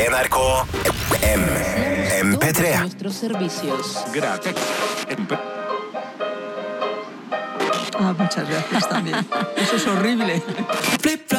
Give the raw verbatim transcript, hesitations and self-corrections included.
N R K M M P tre. Nuestros servicios. Gracias. Ah, muchas gracias también. Eso es horrible.